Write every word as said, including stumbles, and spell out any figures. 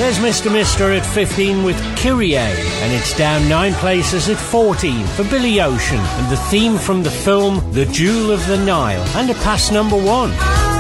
There's Mister Mister at fifteen with Kyrie, and it's down nine places at fourteen for Billy Ocean and the theme from the film The Jewel of the Nile, and a past number one.